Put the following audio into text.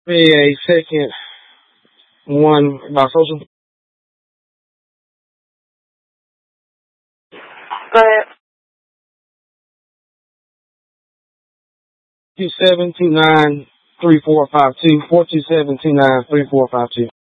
A second one about social. Go ahead. 2729-3452. 427-29-3452.